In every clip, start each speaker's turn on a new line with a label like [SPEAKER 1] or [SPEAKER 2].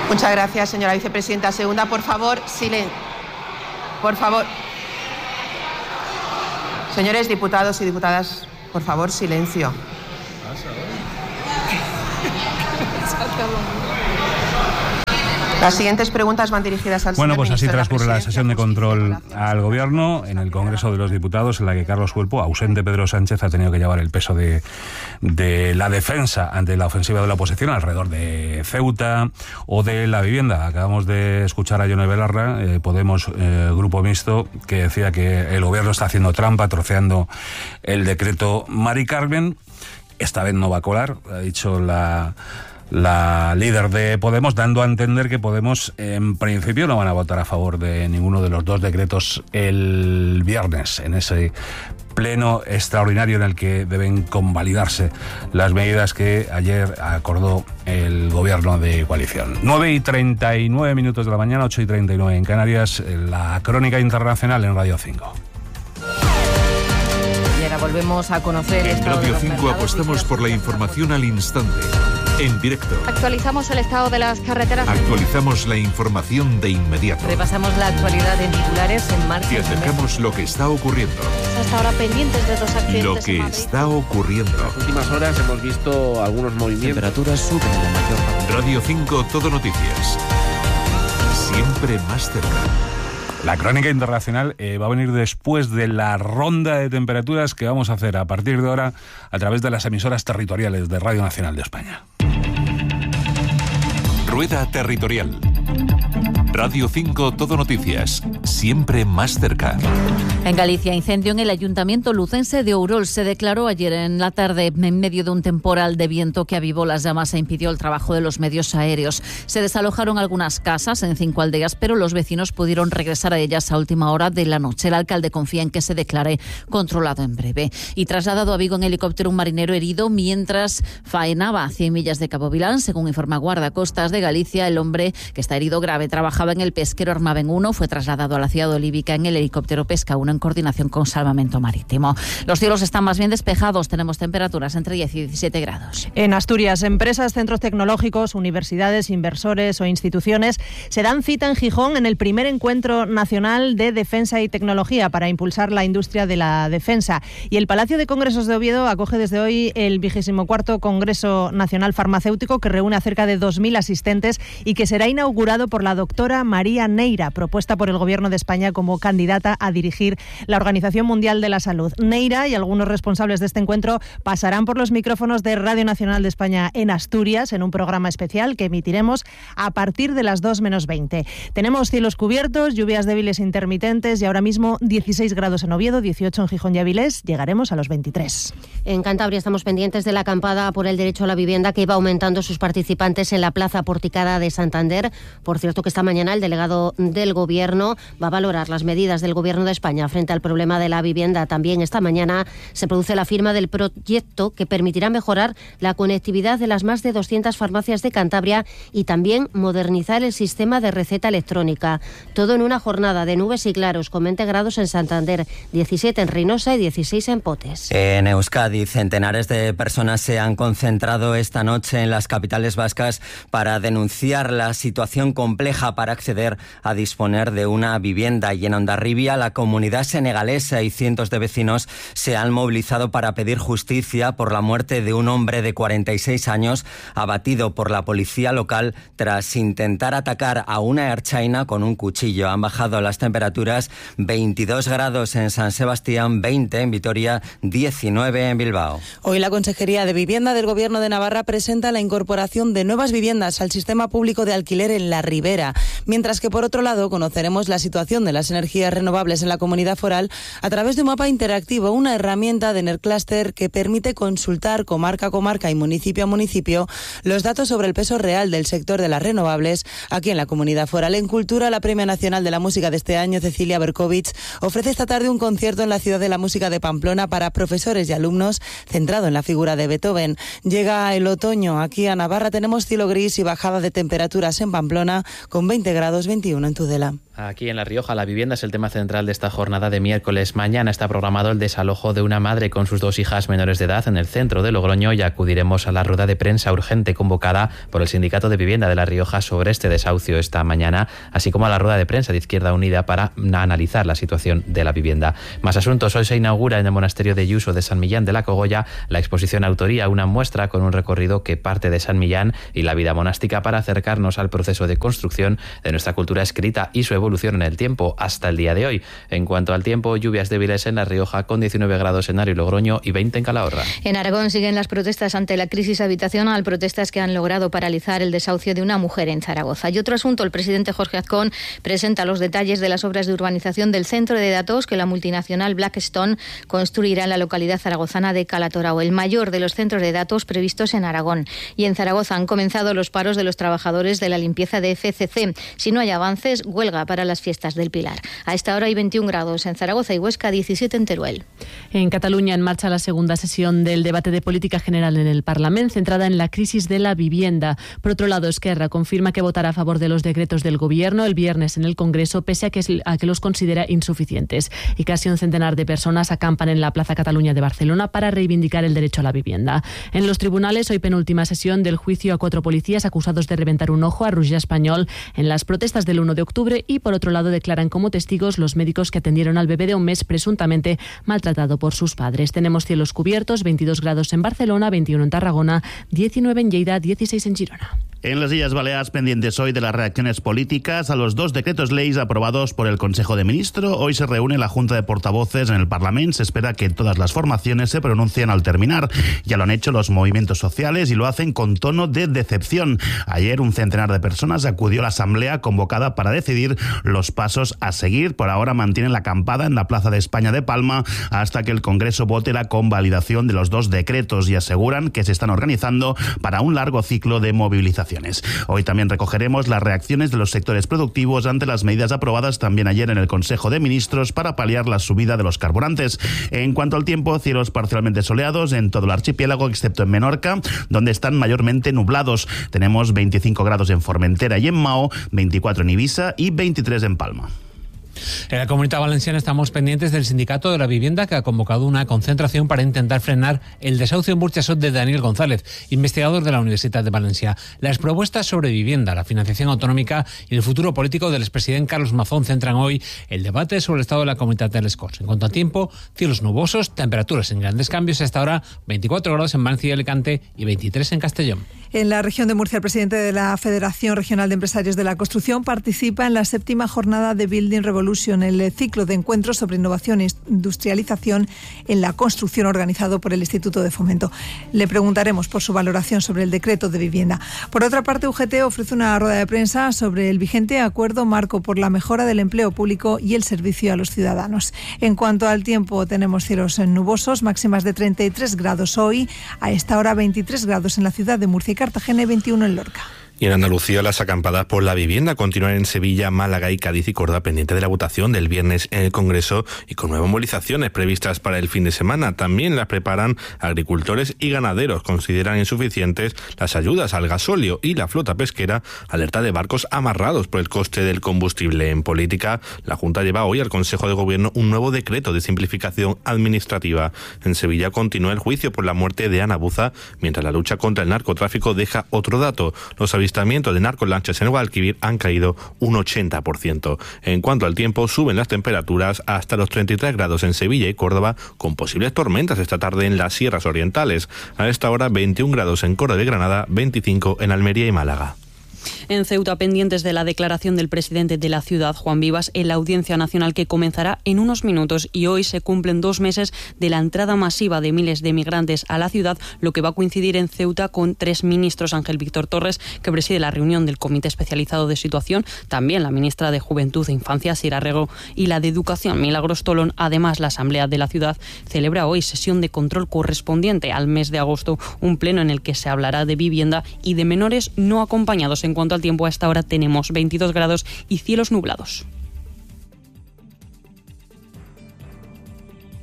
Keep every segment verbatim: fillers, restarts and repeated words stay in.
[SPEAKER 1] Muchas gracias, señora vicepresidenta segunda. Por favor, silencio. Por favor. Señores diputados y diputadas, por favor, silencio. Las siguientes preguntas van dirigidas al
[SPEAKER 2] Bueno,
[SPEAKER 1] señor
[SPEAKER 2] pues así
[SPEAKER 1] ministro de la
[SPEAKER 2] transcurre la
[SPEAKER 1] Presidencia,
[SPEAKER 2] sesión de
[SPEAKER 1] Justicia y
[SPEAKER 2] control
[SPEAKER 1] Relaciones
[SPEAKER 2] al Gobierno en el Congreso de los Diputados, en la que Carlos Cuerpo, ausente Pedro Sánchez, ha tenido que llevar el peso de, de la defensa ante la ofensiva de la oposición alrededor de Ceuta o de la vivienda. Acabamos de escuchar a Yone Belarra, eh, Podemos, eh, Grupo Mixto, que decía que el Gobierno está haciendo trampa, troceando el decreto Mari Carmen. Esta vez no va a colar, ha dicho la... la líder de Podemos, dando a entender que Podemos en principio no van a votar a favor de ninguno de los dos decretos el viernes, en ese pleno extraordinario en el que deben convalidarse las medidas que ayer acordó el gobierno de coalición. nueve y treinta y nueve minutos de la mañana, ocho y treinta y nueve en Canarias, la crónica internacional en Radio cinco.
[SPEAKER 3] Y ahora volvemos a conocer...
[SPEAKER 4] En Radio cinco apostamos por la información al instante, en directo.
[SPEAKER 5] Actualizamos el estado de las carreteras.
[SPEAKER 4] Actualizamos la información de inmediato.
[SPEAKER 3] Repasamos la actualidad en titulares en marcha.
[SPEAKER 4] Y acercamos lo que está ocurriendo.
[SPEAKER 5] Hasta ahora pendientes de dos accidentes.
[SPEAKER 4] Lo que está ocurriendo.
[SPEAKER 6] En las últimas horas hemos visto algunos movimientos.
[SPEAKER 7] Temperaturas suben en la mayor parte.
[SPEAKER 4] Radio cinco, Todo Noticias. Siempre más cerca.
[SPEAKER 2] La crónica internacional eh, va a venir después de la ronda de temperaturas que vamos a hacer a partir de ahora a través de las emisoras territoriales de Radio Nacional de España.
[SPEAKER 4] Rueda territorial. Radio cinco, Todo Noticias, siempre más cerca.
[SPEAKER 3] En Galicia, incendio en el Ayuntamiento lucense de Ourol. Se declaró ayer en la tarde en medio de un temporal de viento que avivó las llamas e impidió el trabajo de los medios aéreos. Se desalojaron algunas casas en cinco aldeas, pero los vecinos pudieron regresar a ellas a última hora de la noche. El alcalde confía en que se declare controlado en breve. Y trasladado a Vigo en helicóptero un marinero herido mientras faenaba a cien millas de Cabo Vilán. Según informa Guardacostas de Galicia, el hombre que está herido grave trabajaba en el pesquero Armaven uno, fue trasladado a la ciudad olívica en el helicóptero Pesca uno en coordinación con Salvamento Marítimo. Los cielos están más bien despejados, tenemos temperaturas entre diez y diecisiete grados.
[SPEAKER 8] En Asturias, empresas, centros tecnológicos, universidades, inversores o instituciones se dan cita en Gijón en el primer encuentro nacional de defensa y tecnología para impulsar la industria de la defensa. Y el Palacio de Congresos de Oviedo acoge desde hoy el vigésimo cuarto Congreso Nacional Farmacéutico, que reúne a cerca de dos mil asistentes y que será inaugurado por la doctora María Neira, propuesta por el Gobierno de España como candidata a dirigir la Organización Mundial de la Salud. Neira y algunos responsables de este encuentro pasarán por los micrófonos de Radio Nacional de España en Asturias en un programa especial que emitiremos a partir de las dos menos veinte. Tenemos cielos cubiertos, lluvias débiles intermitentes y ahora mismo dieciséis grados en Oviedo, dieciocho en Gijón y Avilés. Llegaremos a los veintitrés.
[SPEAKER 5] En Cantabria estamos pendientes de la acampada por el derecho a la vivienda que va aumentando sus participantes en la Plaza Porticada de Santander. Por cierto, que esta mañana el delegado del Gobierno va a valorar las medidas del Gobierno de España frente al problema de la vivienda. También esta mañana se produce la firma del proyecto que permitirá mejorar la conectividad de las más de doscientas farmacias de Cantabria y también modernizar el sistema de receta electrónica. Todo en una jornada de nubes y claros con veinte grados en Santander, diecisiete en Reynosa y dieciséis en Potes.
[SPEAKER 7] En Euskadi, centenares de personas se han concentrado esta noche en las capitales vascas para denunciar la situación compleja para acceder a disponer de una vivienda. Y en Hondarribia, la comunidad senegalesa y cientos de vecinos se han movilizado para pedir justicia por la muerte de un hombre de cuarenta y seis años abatido por la policía local tras intentar atacar a una ertzaina con un cuchillo. Han bajado las temperaturas, veintidós grados en San Sebastián, veinte en Vitoria, diecinueve en Bilbao.
[SPEAKER 9] Hoy la Consejería de Vivienda del Gobierno de Navarra presenta la incorporación de nuevas viviendas al sistema público de alquiler en la Ribera, mientras que por otro lado conoceremos la situación de las energías renovables en la comunidad foral a través de un mapa interactivo, una herramienta de Enercluster que permite consultar comarca a comarca y municipio a municipio los datos sobre el peso real del sector de las renovables aquí en la comunidad foral. En Cultura, la Premio Nacional de la Música de este año, Cecilia Berkovich, ofrece esta tarde un concierto en la Ciudad de la Música de Pamplona para profesores y alumnos centrado en la figura de Beethoven. Llega el otoño aquí a Navarra, tenemos cielo gris y bajada de temperaturas en Pamplona con veinte veinte grados, veintiuno en Tudela.
[SPEAKER 10] Aquí en La Rioja, la vivienda es el tema central de esta jornada de miércoles. Mañana está programado el desalojo de una madre con sus dos hijas menores de edad en el centro de Logroño y acudiremos a la rueda de prensa urgente convocada por el Sindicato de Vivienda de La Rioja sobre este desahucio esta mañana, así como a la rueda de prensa de Izquierda Unida para analizar la situación de la vivienda. Más asuntos. Hoy se inaugura en el monasterio de Yuso de San Millán de la Cogolla la exposición Autoría, una muestra con un recorrido que parte de San Millán y la vida monástica para acercarnos al proceso de construcción de nuestra cultura escrita y su evolución en el tiempo hasta el día de hoy. En cuanto al tiempo, lluvias débiles en La Rioja con diecinueve grados en Ario y Logroño y veinte en Calahorra.
[SPEAKER 11] En Aragón siguen las protestas ante la crisis habitacional, protestas que han logrado paralizar el desahucio de una mujer en Zaragoza. Y otro asunto, el presidente Jorge Azcón presenta los detalles de las obras de urbanización del centro de datos que la multinacional Blackstone construirá en la localidad zaragozana de Calatorao, el mayor de los centros de datos previstos en Aragón. Y en Zaragoza han comenzado los paros de los trabajadores de la limpieza de F C C. Si no hay avances, huelga para las fiestas del Pilar. A esta hora hay veintiún grados en Zaragoza y Huesca, diecisiete en Teruel.
[SPEAKER 12] En Cataluña en marcha la segunda sesión del debate de política general en el Parlamento, centrada en la crisis de la vivienda. Por otro lado, Esquerra confirma que votará a favor de los decretos del Gobierno el viernes en el Congreso, pese a que, a que los considera insuficientes. Y casi un centenar de personas acampan en la Plaza Cataluña de Barcelona para reivindicar el derecho a la vivienda. En los tribunales, hoy penúltima sesión del juicio a cuatro policías acusados de reventar un ojo a Roger Espanyol en las protestas del uno de octubre y, por otro lado, declaran como testigos los médicos que atendieron al bebé de un mes presuntamente maltratado por sus padres. Tenemos cielos cubiertos, veintidós grados en Barcelona, veintiuno en Tarragona, diecinueve en Lleida, dieciséis en Girona.
[SPEAKER 13] En las Islas Baleares, pendientes hoy de las reacciones políticas a los dos decretos leyes aprobados por el Consejo de Ministros. Hoy se reúne la Junta de Portavoces en el Parlamento. Se espera que todas las formaciones se pronuncien al terminar. Ya lo han hecho los movimientos sociales y lo hacen con tono de decepción. Ayer un centenar de personas acudió a la asamblea convocada para decidir los pasos a seguir. Por ahora mantienen la acampada en la Plaza de España de Palma hasta que el Congreso vote la convalidación de los dos decretos y aseguran que se están organizando para un largo ciclo de movilización. Hoy también recogeremos las reacciones de los sectores productivos ante las medidas aprobadas también ayer en el Consejo de Ministros para paliar la subida de los carburantes. En cuanto al tiempo, cielos parcialmente soleados en todo el archipiélago, excepto en Menorca, donde están mayormente nublados. Tenemos veinticinco grados en Formentera y en Mao, veinticuatro en Ibiza y veintitrés en Palma.
[SPEAKER 14] En la Comunidad Valenciana estamos pendientes del Sindicato de la Vivienda, que ha convocado una concentración para intentar frenar el desahucio en Burchasot de Daniel González, investigador de la Universidad de Valencia. Las propuestas sobre vivienda, la financiación autonómica y el futuro político del expresidente Carlos Mazón centran hoy el debate sobre el estado de la Comunitat de les Corts. En cuanto a tiempo, cielos nubosos, temperaturas en grandes cambios, hasta ahora veinticuatro grados en Valencia y Alicante y veintitrés en Castellón.
[SPEAKER 15] En la región de Murcia, el presidente de la Federación Regional de Empresarios de la Construcción participa en la séptima jornada de Building Revolution, el ciclo de encuentros sobre innovación e industrialización en la construcción organizado por el Instituto de Fomento. Le preguntaremos por su valoración sobre el decreto de vivienda. Por otra parte, U G T ofrece una rueda de prensa sobre el vigente acuerdo marco por la mejora del empleo público y el servicio a los ciudadanos. En cuanto al tiempo, tenemos cielos nubosos, máximas de treinta y tres grados hoy, a esta hora veintitrés grados en la ciudad de Murcia y Cartagena y veintiuno en Lorca.
[SPEAKER 16] Y en Andalucía, las acampadas por la vivienda continúan en Sevilla, Málaga y Cádiz y Córdoba, pendiente de la votación del viernes en el Congreso y con nuevas movilizaciones previstas para el fin de semana. También las preparan agricultores y ganaderos. Consideran insuficientes las ayudas al gasóleo y la flota pesquera alerta de barcos amarrados por el coste del combustible. En política, la Junta lleva hoy al Consejo de Gobierno un nuevo decreto de simplificación administrativa. En Sevilla continúa el juicio por la muerte de Ana Buza, mientras la lucha contra el narcotráfico deja otro dato. Los avistamientos de narcolanchas en Guadalquivir han caído un ochenta por ciento. En cuanto al tiempo, suben las temperaturas hasta los treinta y tres grados en Sevilla y Córdoba, con posibles tormentas esta tarde en las sierras orientales. A esta hora, veintiún grados en Córdoba y Granada, veinticinco en Almería y Málaga.
[SPEAKER 12] En Ceuta, pendientes de la declaración del presidente de la ciudad, Juan Vivas, en la Audiencia Nacional que comenzará en unos minutos, y hoy se cumplen dos meses de la entrada masiva de miles de migrantes a la ciudad, lo que va a coincidir en Ceuta con tres ministros: Ángel Víctor Torres, que preside la reunión del Comité Especializado de Situación, también la ministra de Juventud e Infancia, Sira Rego, y la de Educación, Milagros Tolón. Además, la Asamblea de la ciudad celebra hoy sesión de control correspondiente al mes de agosto, un pleno en el que se hablará de vivienda y de menores no acompañados. En cuanto al tiempo, a esta hora tenemos veintidós grados y cielos nublados.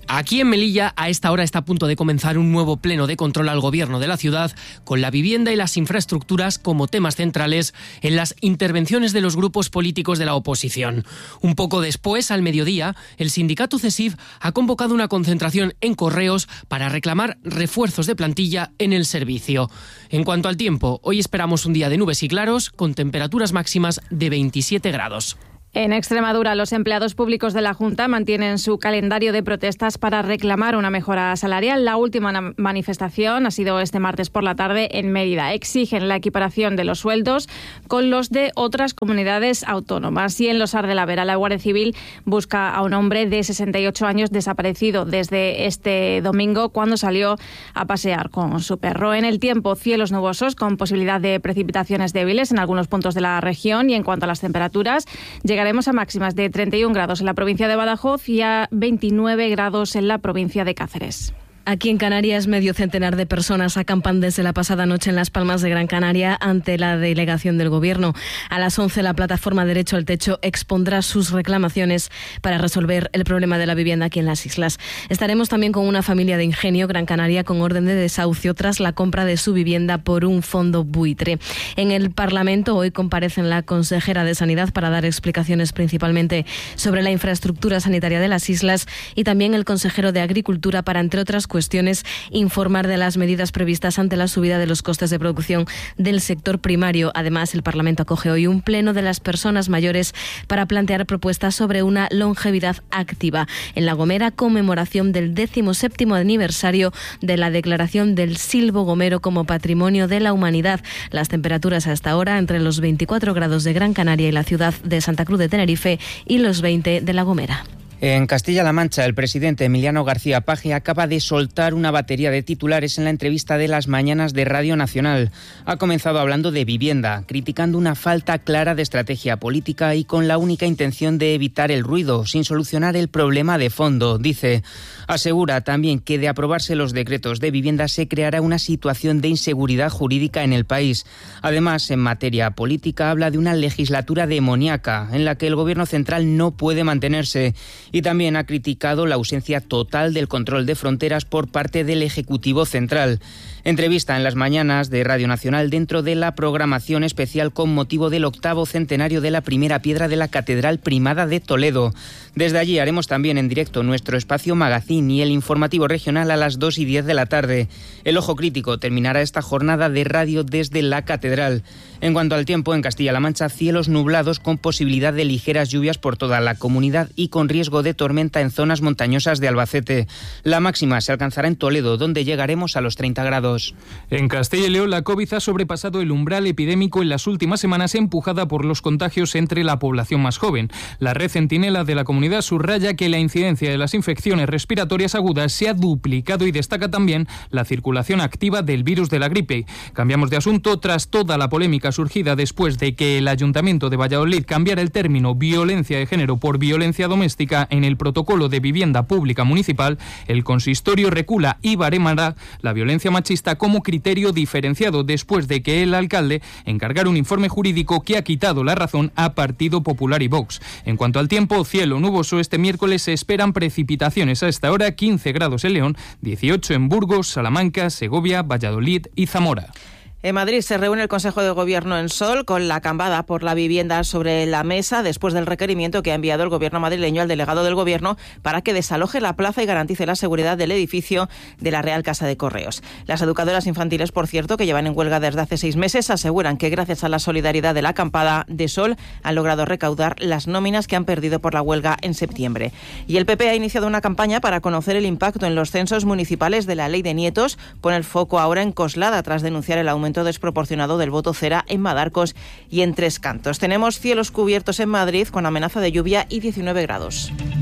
[SPEAKER 17] Aquí en Melilla, a esta hora está a punto de comenzar un nuevo pleno de control al gobierno de la ciudad, con la vivienda y las infraestructuras como temas centrales en las intervenciones de los grupos políticos de la oposición. Un poco después, al mediodía, el sindicato CESIF ha convocado una concentración en Correos para reclamar refuerzos de plantilla en el servicio. En cuanto al tiempo, hoy esperamos un día de nubes y claros, con temperaturas máximas de veintisiete grados.
[SPEAKER 18] En Extremadura, los empleados públicos de la Junta mantienen su calendario de protestas para reclamar una mejora salarial. La última manifestación ha sido este martes por la tarde en Mérida. Exigen la equiparación de los sueldos con los de otras comunidades autónomas. Y en Losar de la Vera, la Guardia Civil busca a un hombre de sesenta y ocho años desaparecido desde este domingo, cuando salió a pasear con su perro. En el tiempo, cielos nubosos con posibilidad de precipitaciones débiles en algunos puntos de la región. Y en cuanto a las temperaturas, llega Llegaremos a máximas de treinta y un grados en la provincia de Badajoz y a veintinueve grados en la provincia de Cáceres.
[SPEAKER 19] Aquí en Canarias, medio centenar de personas acampan desde la pasada noche en Las Palmas de Gran Canaria ante la delegación del Gobierno. A las once, la plataforma Derecho al Techo expondrá sus reclamaciones para resolver el problema de la vivienda aquí en las islas. Estaremos también con una familia de Ingenio, Gran Canaria, con orden de desahucio tras la compra de su vivienda por un fondo buitre. En el Parlamento hoy comparecen la consejera de Sanidad para dar explicaciones principalmente sobre la infraestructura sanitaria de las islas y también el consejero de Agricultura para, entre otras cuestiones, informar de las medidas previstas ante la subida de los costes de producción del sector primario. Además, el Parlamento acoge hoy un pleno de las personas mayores para plantear propuestas sobre una longevidad activa. En La Gomera, conmemoración del décimo séptimo aniversario de la declaración del Silbo Gomero como Patrimonio de la Humanidad. Las temperaturas hasta ahora entre los veinticuatro grados de Gran Canaria y la ciudad de Santa Cruz de Tenerife y los veinte de La Gomera.
[SPEAKER 20] En Castilla-La Mancha, el presidente Emiliano García Paje acaba de soltar una batería de titulares en la entrevista de las mañanas de Radio Nacional. Ha comenzado hablando de vivienda, criticando una falta clara de estrategia política y con la única intención de evitar el ruido, sin solucionar el problema de fondo. Dice, asegura también que de aprobarse los decretos de vivienda se creará una situación de inseguridad jurídica en el país. Además, en materia política, habla de una legislatura demoníaca en la que el gobierno central no puede mantenerse. Y también ha criticado la ausencia total del control de fronteras por parte del Ejecutivo Central. Entrevista en las mañanas de Radio Nacional dentro de la programación especial con motivo del octavo centenario de la primera piedra de la Catedral Primada de Toledo. Desde allí haremos también en directo nuestro espacio Magazine y el informativo regional a las dos y diez de la tarde. El Ojo Crítico terminará esta jornada de radio desde la Catedral. En cuanto al tiempo, en Castilla-La Mancha, cielos nublados con posibilidad de ligeras lluvias por toda la comunidad y con riesgo de tormenta en zonas montañosas de Albacete. La máxima se alcanzará en Toledo, donde llegaremos a los treinta grados.
[SPEAKER 21] En Castilla y León, la COVID ha sobrepasado el umbral epidémico en las últimas semanas, empujada por los contagios entre la población más joven. La red Centinela de la comunidad subraya que la incidencia de las infecciones respiratorias agudas se ha duplicado y destaca también la circulación activa del virus de la gripe. Cambiamos de asunto. Tras toda la polémica surgida después de que el Ayuntamiento de Valladolid cambiara el término violencia de género por violencia doméstica en el protocolo de vivienda pública municipal, el consistorio recula y baremará la violencia machista como criterio diferenciado después de que el alcalde encargara un informe jurídico que ha quitado la razón a Partido Popular y Vox. En cuanto al tiempo, cielo nuboso. Este miércoles se esperan precipitaciones a esta hora, quince grados en León, dieciocho en Burgos, Salamanca, Segovia, Valladolid y Zamora.
[SPEAKER 1] En Madrid se reúne el Consejo de Gobierno en Sol con la cambada por la vivienda sobre la mesa después del requerimiento que ha enviado el Gobierno madrileño al delegado del Gobierno para que desaloje la plaza y garantice la seguridad del edificio de la Real Casa de Correos. Las educadoras infantiles, por cierto, que llevan en huelga desde hace seis meses, aseguran que gracias a la solidaridad de la acampada de Sol han logrado recaudar las nóminas que han perdido por la huelga en septiembre. Y el P P ha iniciado una campaña para conocer el impacto en los censos municipales de la Ley de Nietos. Pone el foco ahora en Coslada tras denunciar el aumento desproporcionado del voto cera en Madarcos y en Tres Cantos. Tenemos cielos cubiertos en Madrid con amenaza de lluvia y diecinueve grados.